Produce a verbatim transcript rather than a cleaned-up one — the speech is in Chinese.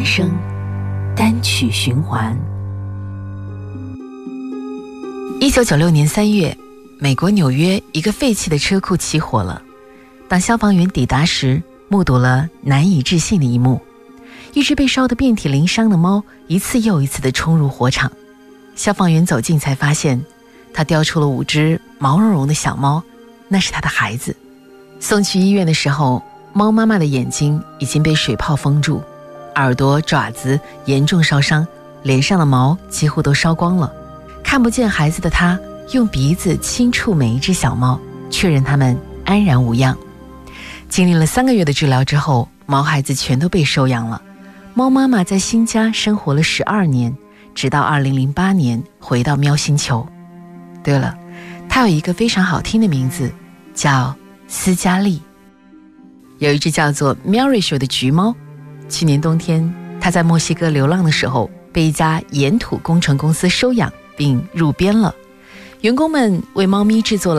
声，单曲循环。一九九六年三月，美国纽约一个废弃的车库起火了。当消防员抵达时，目睹了难以置信的一幕：一只被烧得遍体鳞伤的猫一次又一次地冲入火场。消防员走近才发现，他叼出了五只毛茸茸的小猫，那是他的孩子。送去医院的时候，猫妈妈的眼睛已经被水泡封住，耳朵、爪子严重烧伤，脸上的毛几乎都烧光了。看不见孩子的他用鼻子轻触每一只小猫，确认它们安然无恙。经历了三个月的治疗之后，毛孩子全都被收养了。猫妈妈在新家生活了十二年，直到二零零八年回到喵星球。对了，它有一个非常好听的名字，叫斯嘉丽。有一只叫做 Mary 的橘猫，去年冬天它在墨西哥流浪的时候，被一家岩土工程公司收养并入编了。员工们为猫咪制作了